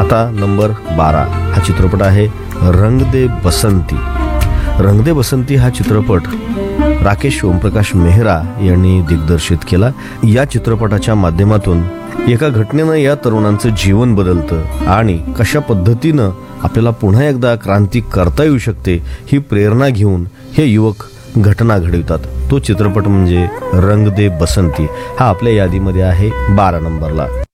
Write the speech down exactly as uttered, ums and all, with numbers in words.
आता नंबर बारा हा चित्रपट आहे रंग दे बसंती. रंग दे बसंती हा चित्रपट राकेश ओमप्रकाश मेहरा यांनी दिग्दर्शित केला. या चित्रपटाच्या माध्यमातून एका घटनेनं या तरुणांचं जीवन बदलतं आणि कशा पद्धतीनं आपल्याला पुन्हा एकदा क्रांती करता येऊ शकते ही प्रेरणा घेऊन हे युवक घटना घडवितात. तो चित्रपट म्हणजे रंग दे बसंती. हा आपल्या यादीमध्ये आहे बारा नंबरला.